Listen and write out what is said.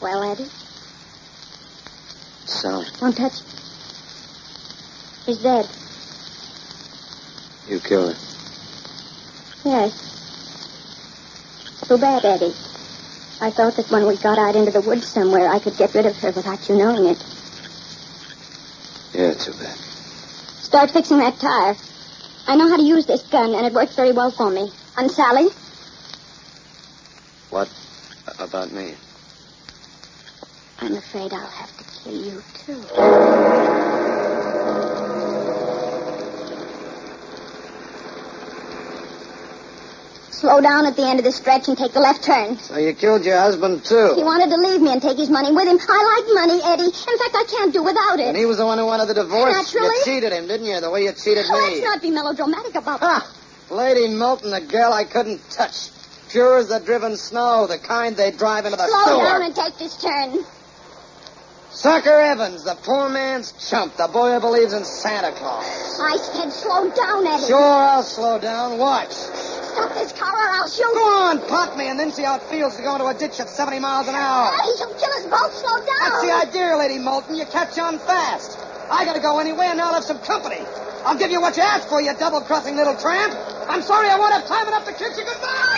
well, Eddie. Sally. Don't touch. She's dead. You killed her. Yes. Too bad, Eddie. I thought that when we got out into the woods somewhere, I could get rid of her without you knowing it. Yeah, too bad. Start fixing that tire. I know how to use this gun, and it works very well for me. And Sally? What about me? I'm afraid I'll have to kill you, too. Slow down at the end of the stretch and take the left turn. So you killed your husband, too? He wanted to leave me and take his money with him. I like money, Eddie. In fact, I can't do without it. And he was the one who wanted the divorce? Naturally. You cheated him, didn't you? The way you cheated me. Let's not be melodramatic about Ha! Lady Milton, the girl I couldn't touch. Pure as the driven snow, the kind they drive into the Slow sewer. down and take this turn. Sucker Evans, the poor man's chump, the boy who believes in Santa Claus. I said slow down, Eddie. Sure, I'll slow down. Watch. Stop this car or I'll shoot. Go on, pot me, and then see how it feels to go into a ditch at 70 miles an hour. Eddie, you'll kill us both. Slow down. That's the idea, Lady Moulton. You catch on fast. I gotta go anyway, and now I'll have some company. I'll give you what you asked for, you double-crossing little tramp. I'm sorry I won't have time enough to kiss you goodbye.